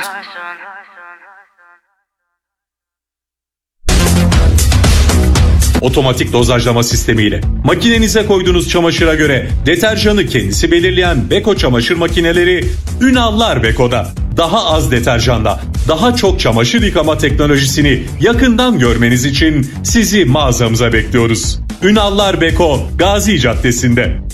Otomatik dozajlama sistemiyle makinenize koyduğunuz çamaşıra göre deterjanı kendisi belirleyen Beko çamaşır makineleri Ünallar Beko'da. Daha az deterjanla daha çok çamaşır yıkama teknolojisini yakından görmeniz için sizi mağazamıza bekliyoruz. Ünallar Beko, Gazi Caddesi'nde.